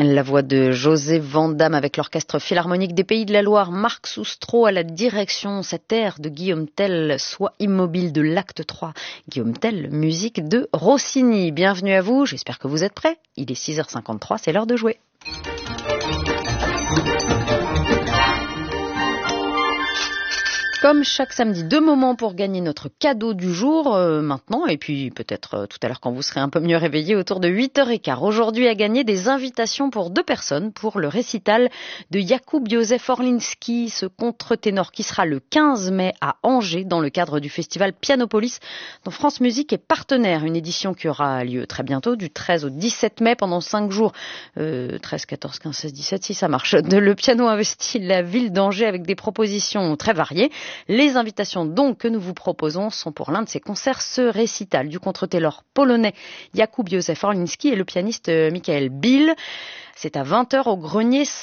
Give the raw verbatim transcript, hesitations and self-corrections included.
La voix de José Van Damme avec l'Orchestre Philharmonique des Pays de la Loire, Marc Soustreau à la direction, cette air de Guillaume Tell, Sois immobile de l'acte trois. Guillaume Tell, musique de Rossini. Bienvenue à vous, j'espère que vous êtes prêts. Il est six heures cinquante-trois, c'est l'heure de jouer. Comme chaque samedi, deux moments pour gagner notre cadeau du jour euh, maintenant et puis peut-être euh, tout à l'heure quand vous serez un peu mieux réveillés autour de huit heures quinze. Aujourd'hui à gagner des invitations pour deux personnes pour le récital de Jakub Józef Orliński, ce contre-ténor qui sera le quinze mai à Angers dans le cadre du festival Pianopolis dont France Musique est partenaire. Une édition qui aura lieu très bientôt du treize au dix-sept mai pendant cinq jours. Euh, treize, quatorze, quinze, seize, dix-sept, si ça marche. De le piano investit la ville d'Angers avec des propositions très variées. Les invitations donc que nous vous proposons sont pour l'un de ces concerts, ce récital du contre-ténor polonais Jakub Józef Orliński et le pianiste Michael Bill. C'est à vingt heures au Grenier